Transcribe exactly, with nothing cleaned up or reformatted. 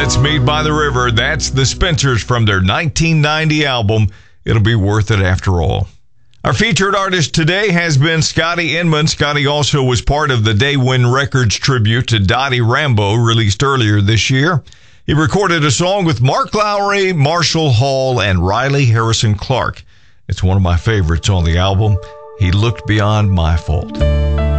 Let's Meet by the River. That's the Spencers from their nineteen ninety album, It'll Be Worth It After All. Our featured artist today has been Scotty Inman. Scotty also was part of the Daywin Records tribute to Dottie Rambo, released earlier this year. He recorded a song with Mark Lowry, Marshall Hall, and Riley Harrison Clark. It's one of my favorites on the album, He Looked Beyond My Fault.